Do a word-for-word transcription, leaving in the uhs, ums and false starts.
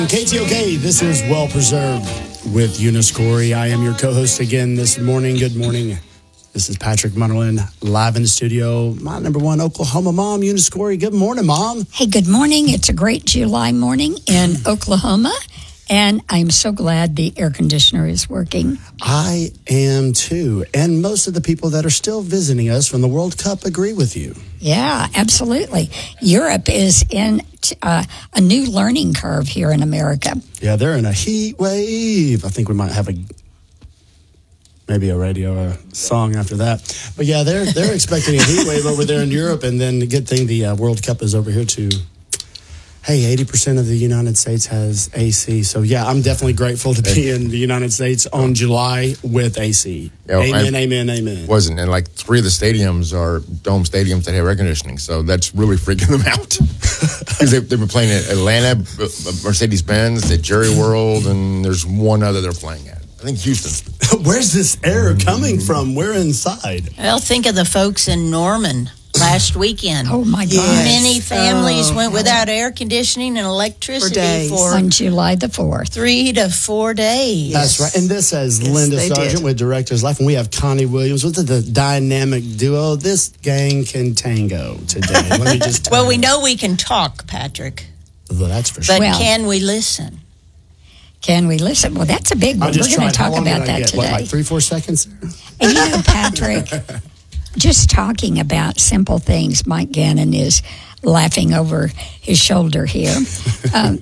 K T O K, this is Well Preserved with Eunice Corey. I am your co-host again this morning. Good morning. This is Patrick Munderland, live in the studio. My number one Oklahoma mom, Eunice Corey. Good morning, Mom. Hey, good morning. It's a great July morning in Oklahoma, and I'm so glad the air conditioner is working. I am too. And most of the people that are still visiting us from the World Cup agree with you. Yeah, absolutely. Europe is in uh, a new learning curve here in America. Yeah, they're in a heat wave. I think we might have a maybe a radio uh, song after that. But yeah, they're they're expecting a heat wave over there in Europe. And then the good thing, the uh, World Cup is over here too. Hey, eighty percent of the United States has A C. So, yeah, I'm definitely grateful to be in the United States on July with A C. Yeah, amen, amen, amen. Wasn't. And like three of the stadiums are dome stadiums that have air conditioning. So that's really freaking them out. Because they, they've been playing at Atlanta, Mercedes-Benz, at Jerry World, and there's one other they're playing at. I think Houston. Where's this air coming from? We're inside. Well, think of the folks in Norman last weekend. Oh, my God. Yes. Many families oh, went without air conditioning and electricity for, for on July the fourth. Three to four days. That's right. And this is yes, Linda Sargent did. with Director's Life. And we have Connie Williams with the dynamic duo. This gang can tango today. Let me just Well, we know we can talk, Patrick. Well, that's for sure. But Well, can we listen? Can we listen? Well, that's a big one. We're going to talk about that today. What, like three, four seconds? And you know, Patrick, just talking about simple things, Mike Gannon is laughing over his shoulder here. Um,